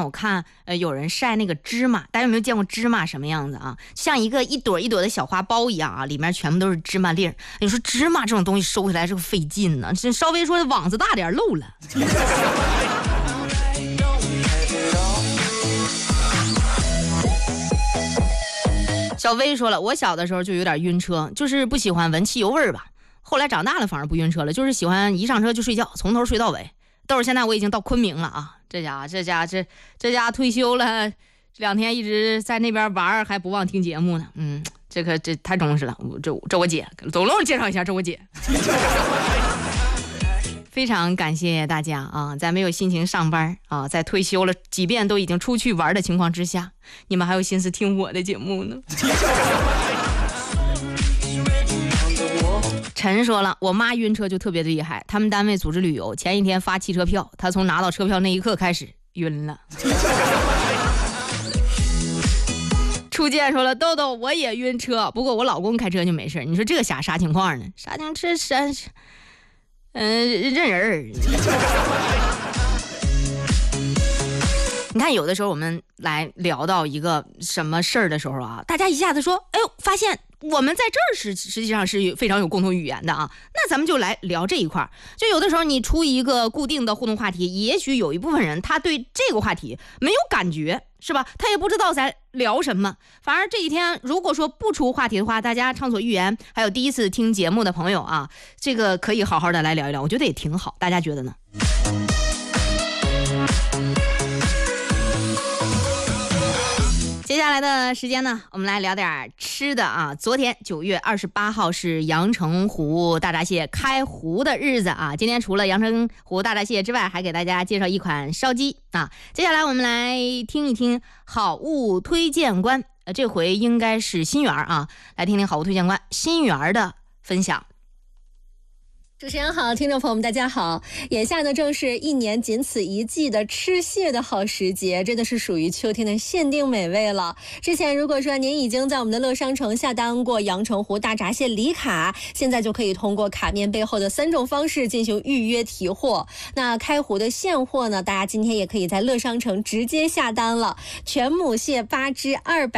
我看有人晒那个芝麻，大家有没有见过芝麻什么样子啊？像一朵一朵的小花苞一样啊，里面全部都是芝麻粒儿。你说芝麻这种东西收起来是个费劲呢，这稍微说网子大点漏了。小薇说了，我小的时候就有点晕车，就是不喜欢闻汽油味儿吧。后来长大了反而不晕车了，就是喜欢一上车就睡觉，从头睡到尾。倒是现在我已经到昆明了啊，这家退休了，这2天一直在那边玩，还不忘听节目呢。这太忠实了。这我姐，总龙介绍一下，这我姐。非常感谢大家啊，在没有心情上班啊，在退休了，即便都已经出去玩的情况之下，你们还有心思听我的节目呢。陈说了，我妈晕车就特别的厉害，他们单位组织旅游，前一天发汽车票，她从拿到车票那一刻开始晕了。初见说了，豆豆我也晕车，不过我老公开车就没事。你说这个啥情况呢？啥情况？认人儿。你看有的时候我们来聊到一个什么事儿的时候啊，大家一下子说，哎呦，发现我们在这儿实际上是非常有共同语言的啊。那咱们就来聊这一块。就有的时候你出一个固定的互动话题，也许有一部分人他对这个话题没有感觉，是吧？他也不知道咱聊什么。反而这几天如果说不出话题的话，大家畅所欲言，还有第一次听节目的朋友啊，这个可以好好的来聊一聊，我觉得也挺好。大家觉得呢？接下来的时间呢，我们来聊点吃的啊。昨天9月28号是阳澄湖大闸蟹开湖的日子啊。今天除了阳澄湖大闸蟹之外，还给大家介绍一款烧鸡啊。接下来我们来听一听好物推荐官，这回应该是新源啊，来听听好物推荐官新源的分享。 主持人好，听众朋友们大家好。眼下呢正是1年仅此一季的吃蟹的好时节，真的是属于秋天的限定美味了。之前如果说您已经在我们的乐商城下单过阳澄湖大闸蟹礼卡，现在就可以通过卡面背后的3种方式进行预约提货。那开湖的现货呢，大家今天也可以在乐商城直接下单了。全母蟹8只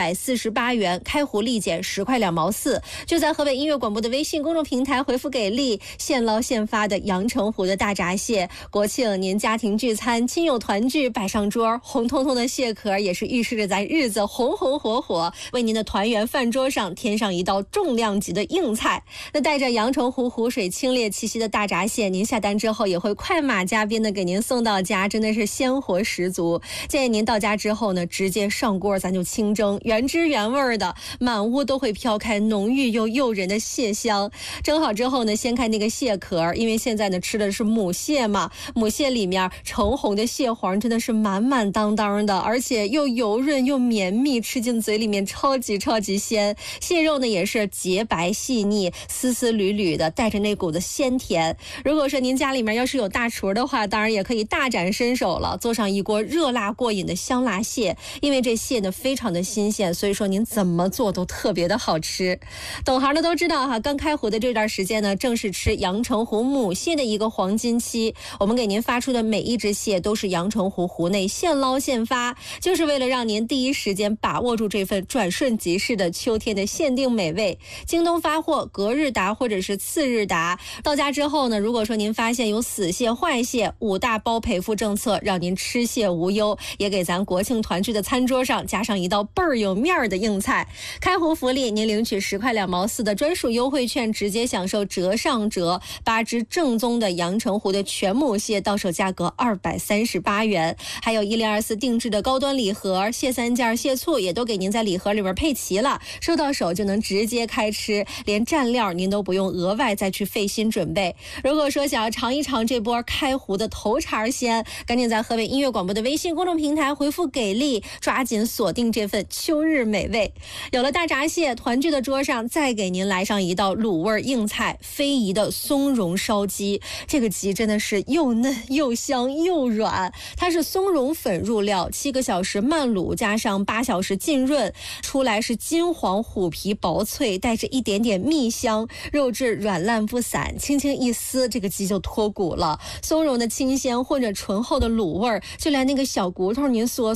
248元，开湖立减10块2毛4，就在河北音乐广播的微信公众平台回复给力，现捞现发的阳澄湖的大闸蟹，国庆您家庭聚餐亲友团聚摆上桌，红彤彤的蟹壳也是预示着咱日子红红火火，为您的团圆饭桌上添上一道重量级的硬菜。那带着阳澄湖湖水清冽气息的大闸蟹，您下单之后也会快马加鞭的给您送到家，真的是鲜活十足。建议您到家之后呢，直接上锅咱就清蒸，原汁原味的，满屋都会飘开浓郁又诱人的蟹香。蒸好之后呢，掀开那个蟹壳，因为现在呢吃的是母蟹嘛，母蟹里面橙红的蟹黄真的是满满当当的，而且又油润又绵密，吃进嘴里面超级鲜。蟹肉呢也是洁白细腻，丝丝缕缕的，带着那股子鲜甜。如果说您家里面要是有大厨的话，当然也可以大展身手了，做上一锅热辣过瘾的香辣蟹。因为这蟹呢非常的新鲜，所以说您怎么做都特别的好吃。懂行的都知道哈，刚开湖的这段时间呢，正是吃阳澄湖母蟹的一个黄金期。我们给您发出的每一只蟹都是阳澄湖湖内现捞现发，就是为了让您第一时间把握住这份转瞬即逝的秋天的限定美味。京东发货，隔日达或者是次日达。到家之后呢，如果说您发现有死蟹坏蟹，5大包赔付政策，让您吃蟹无忧，也给咱国庆团聚的餐桌上加上一道倍儿有面的硬菜。开湖福利，您领取10块2毛4的专属优惠券，直接享受折上折，8只正宗的阳澄湖的全母蟹到手价格238元，还有1024定制的高端礼盒，蟹3件蟹醋也都给您在礼盒里边配齐了，收到手就能直接开吃，连蘸料您都不用额外再去费心准备。如果说想要尝一尝这波开湖的头茬鲜，赶紧在河北音乐广播的微信公众平台回复给力，抓紧锁定这份秋日美味。有了大闸蟹，团聚的桌上再给您来上一道卤味硬菜，非遗的松茸烧鸡。这个鸡真的是又嫩又香又软，它是松茸粉入料，7个小时慢卤加上8小时浸润，出来是金黄虎皮薄脆，带着一点点蜜香，肉质软烂不散，轻轻一撕这个鸡就脱骨了。松茸的清鲜混着醇厚的卤味，就连那个小骨头您所